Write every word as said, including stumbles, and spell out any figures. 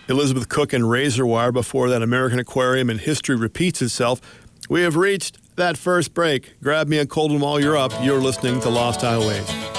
Elizabeth Cook and Razor Wire. Before that, American Aquarium and History Repeats Itself. We have reached that first break. Grab me a cold one while you're up. You're listening to Lost Highways.